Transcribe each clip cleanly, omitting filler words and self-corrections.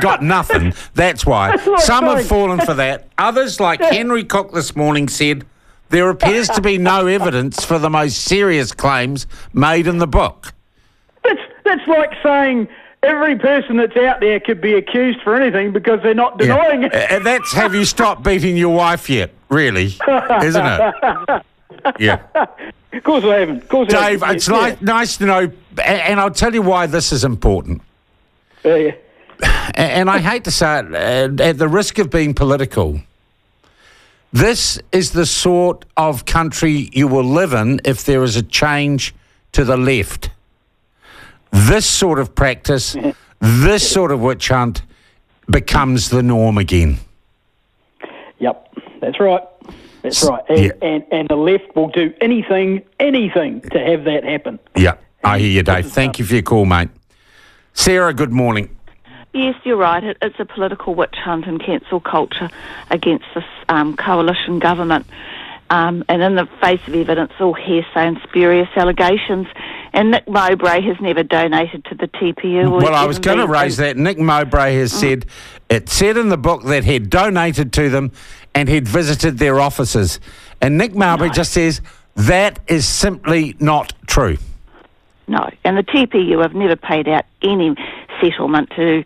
got nothing. That's why. That's like Some have saying- fallen for that. Others, like Henry Cook this morning, said there appears to be no evidence for the most serious claims made in the book. That's like saying every person that's out there could be accused for anything because they're not denying it. And that's have you stopped beating your wife yet, really, isn't it? Yeah. Of course I haven't. Of course I Dave, haven't. it's nice to know, and I'll tell you why this is important. Yeah. And I hate to say it, at the risk of being political, this is the sort of country you will live in if there is a change to the left. This sort of practice, this sort of witch hunt becomes the norm again. Yep, that's right. That's right. And the left will do anything to have that happen. Yeah, I hear you, Dave. Thank you for your call, mate. Sarah, good morning. Yes, you're right. It's a political witch hunt and cancel culture against this coalition government. And in the face of evidence, all hearsay and spurious allegations. And Nick Mowbray has never donated to the TPU. Well, I was going to raise that. Nick Mowbray has said, it said in the book that he'd donated to them and he'd visited their offices. And Nick Mowbray just says, that is simply not true. No, and the TPU have never paid out any settlement to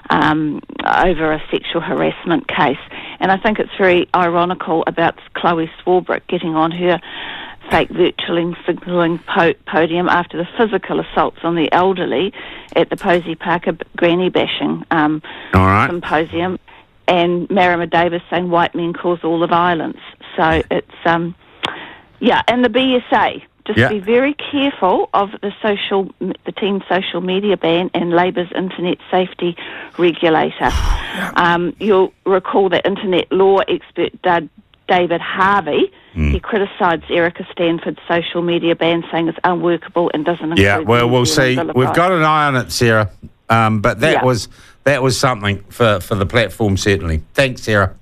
over a sexual harassment case. And I think it's very ironical about Chloe Swarbrick getting on her fake virtually signalling podium after the physical assaults on the elderly at the Posey Parker granny bashing symposium, and Marama Davis saying white men cause all the violence. So it's and the BSA. Just be very careful of the team's social media ban and Labor's internet safety regulator. You'll recall that internet law expert David Harvey. He criticised Erica Stanford's social media ban, saying it's unworkable and doesn't include... Yeah, well, we'll see. We've got an eye on it, Sarah. But that was something for the platform, certainly. Thanks, Sarah.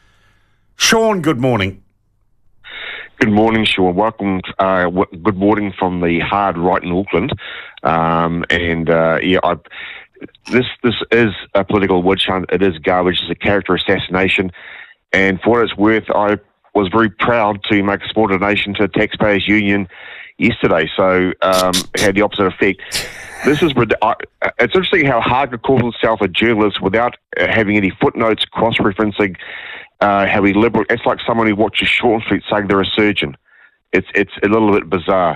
Sean, good morning. Good morning, Sean. Welcome. Good morning from the hard right in Auckland. This is a political witch hunt. It is garbage. It's a character assassination. And for what it's worth, I was very proud to make a small donation to Taxpayers Union yesterday. So it had the opposite effect. This is it's interesting how Harker calls himself a journalist without having any footnotes, cross-referencing. How he liberal. It's like someone who watches Short Street saying they're a surgeon. It's a little bit bizarre.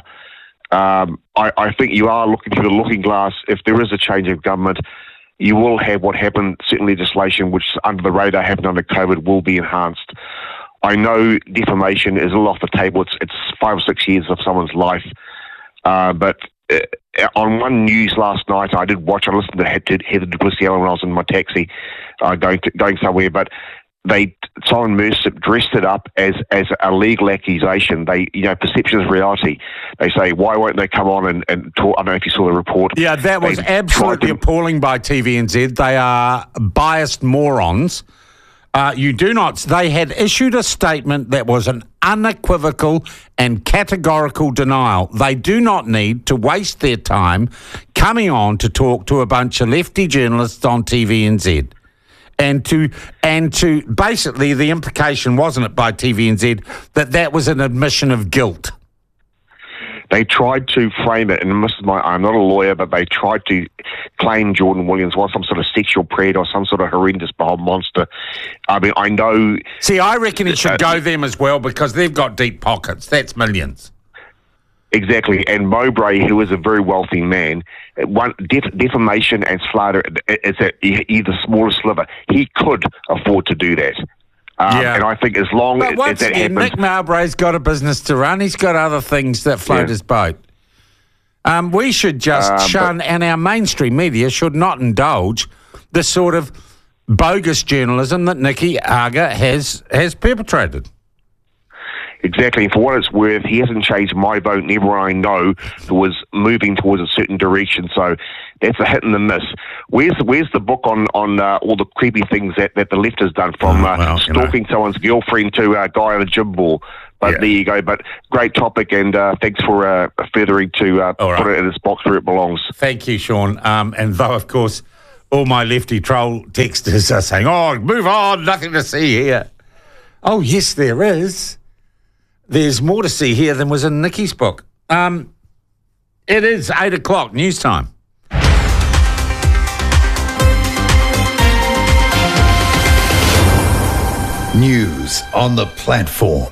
I think you are looking through the looking glass. If there is a change of government, you will have what happened. Certain legislation, which under the radar happened under COVID, will be enhanced. I know defamation is a little off the table. It's 5 or 6 years of someone's life. But on One News last night, I listened to Heather Duplessis-Allen when I was in my taxi going somewhere, but Simon Mersip dressed it up as a legal accusation. Perception is reality. They say, why won't they come on and talk? I don't know if you saw the report. Yeah, that was absolutely appalling by TVNZ. They are biased morons. They had issued a statement that was an unequivocal and categorical denial. They do not need to waste their time coming on to talk to a bunch of lefty journalists on TVNZ. And to basically, the implication, wasn't it, by TVNZ, that was an admission of guilt. They tried to frame it, and I'm not a lawyer, but they tried to claim Jordan Williams was some sort of sexual predator or some sort of horrendous monster. I mean, I know... See, I reckon it should go them as well, because they've got deep pockets. That's millions. Exactly, and Mowbray, who is a very wealthy man, defamation and slander is either smaller sliver. He could afford to do that. And I think as long as that happens... Nick Mowbray's got a business to run. He's got other things that float his boat. We should just shun, and our mainstream media should not indulge the sort of bogus journalism that Nicky Aga has perpetrated. Exactly. And for what it's worth, he hasn't changed my vote, and everyone I know was moving towards a certain direction. So that's a hit and a miss. Where's the book on all the creepy things that the left has done, from stalking someone's girlfriend to a guy on a gym ball? But there you go. But great topic, and thanks for furthering to put it in its box where it belongs. Thank you, Sean. And though, of course, All my lefty troll texters are saying, oh, move on, nothing to see here. Oh, yes, there is. There's more to see here than was in Nikki's book. It is 8 o'clock, news time. News on the platform.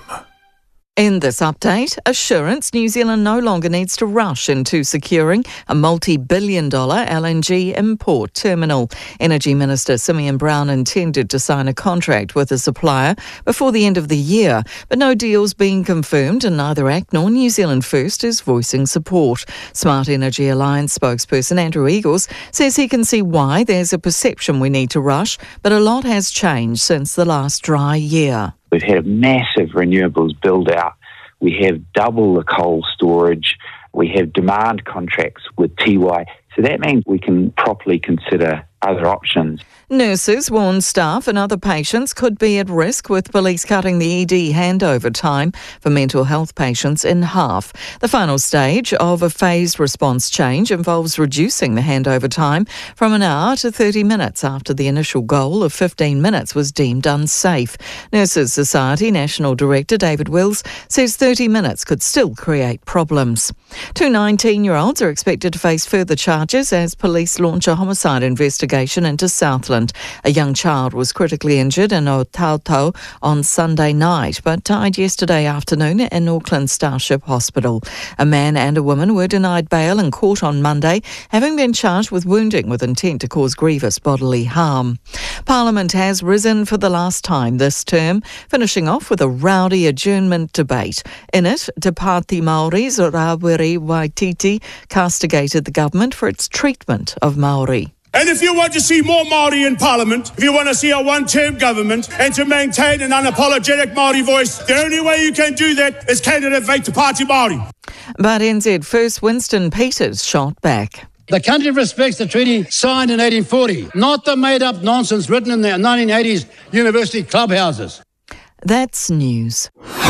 In this update, assurance New Zealand no longer needs to rush into securing a multi-billion-dollar LNG import terminal. Energy Minister Simeon Brown intended to sign a contract with a supplier before the end of the year, but no deal's being confirmed and neither ACT nor New Zealand First is voicing support. Smart Energy Alliance spokesperson Andrew Eagles says he can see why there's a perception we need to rush, but a lot has changed since the last dry year. We've had a massive renewables build-out. We have double the coal storage. We have demand contracts with Tiwai. So that means we can properly consider other options. Nurses warn staff and other patients could be at risk with police cutting the ED handover time for mental health patients in half. The final stage of a phased response change involves reducing the handover time from an hour to 30 minutes after the initial goal of 15 minutes was deemed unsafe. Nurses Society National Director David Wills says 30 minutes could still create problems. Two 19-year-olds are expected to face further charges as police launch a homicide investigation into Southland. A young child was critically injured in Otautau on Sunday night, but died yesterday afternoon in Auckland Starship Hospital. A man and a woman were denied bail in court on Monday, having been charged with wounding with intent to cause grievous bodily harm. Parliament has risen for the last time this term, finishing off with a rowdy adjournment debate. In it, Te Pāti Māori's Rawiri Waititi castigated the government for its treatment of Māori. And if you want to see more Māori in Parliament, if you want to see a one-term government and to maintain an unapologetic Māori voice, the only way you can do that is candidate Te Pāti Māori. But NZ First Winston Peters shot back. The country respects the treaty signed in 1840, not the made-up nonsense written in the 1980s university clubhouses. That's news.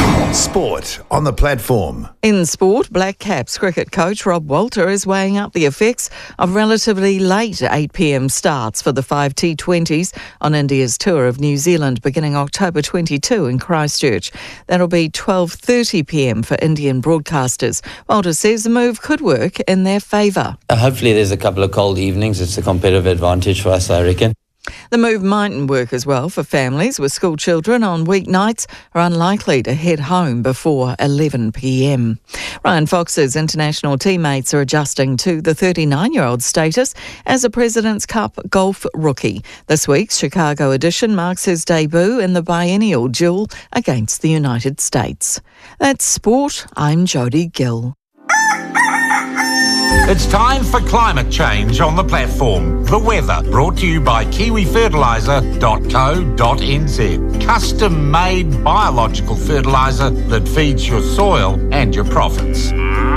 Sport on the platform. In sport, Black Caps cricket coach Rob Walter is weighing up the effects of relatively late 8 p.m. starts for the 5 T20s on India's tour of New Zealand beginning October 22 in Christchurch. That'll be 12:30 p.m. for Indian broadcasters. Walter says the move could work in their favour. Hopefully there's a couple of cold evenings. It's a competitive advantage for us, I reckon. The move mightn't work as well for families with school children on weeknights are unlikely to head home before 11 p.m. Ryan Fox's international teammates are adjusting to the 39-year-old status as a President's Cup golf rookie. This week's Chicago edition marks his debut in the biennial duel against the United States. That's sport. I'm Jodie Gill. It's time for climate change on the platform. The weather, brought to you by kiwifertiliser.co.nz. Custom-made biological fertiliser that feeds your soil and your profits.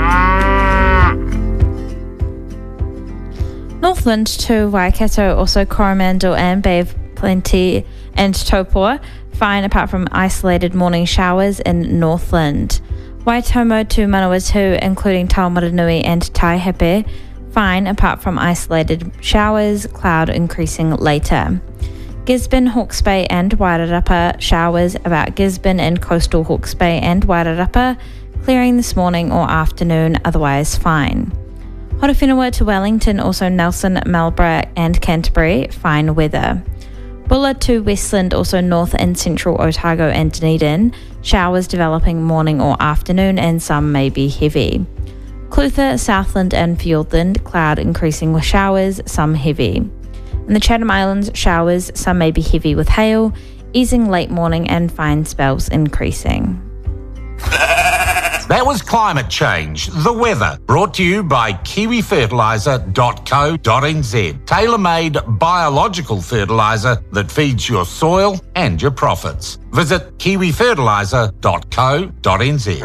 Northland to Waikato, also Coromandel and Bay of Plenty and Taupo, fine apart from isolated morning showers in Northland. Waitomo to Manawatu, including Taumaranui and Taihape, fine apart from isolated showers, cloud increasing later. Gisborne, Hawke's Bay and Wairarapa, showers about Gisborne and coastal Hawke's Bay and Wairarapa, clearing this morning or afternoon, otherwise fine. Horowhenua to Wellington, also Nelson, Marlborough and Canterbury, fine weather. Bulla to Westland, also North and Central Otago and Dunedin, showers developing morning or afternoon and some may be heavy. Clutha, Southland and Fiordland, cloud increasing with showers, some heavy. In the Chatham Islands, showers, some may be heavy with hail, easing late morning and fine spells increasing. That was climate change, the weather, brought to you by kiwifertiliser.co.nz. Tailor-made biological fertiliser that feeds your soil and your profits. Visit kiwifertiliser.co.nz.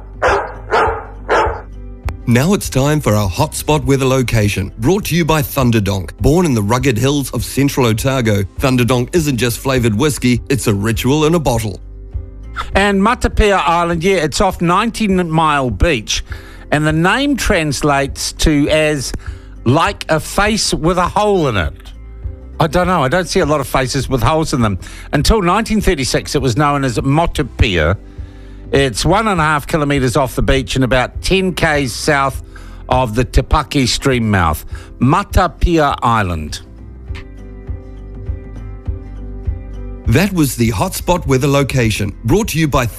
Now it's time for our hotspot weather location, brought to you by Thunderdonk. Born in the rugged hills of central Otago, Thunderdonk isn't just flavoured whiskey, it's a ritual in a bottle. And Matapia Island, it's off 19 Mile Beach, and the name translates to as like a face with a hole in it. I don't know. I don't see a lot of faces with holes in them. Until 1936, it was known as Motopia. It's 1.5 kilometres off the beach and about 10 k's south of the Te Paki stream mouth. Matapia Island. That was the hotspot weather location, brought to you by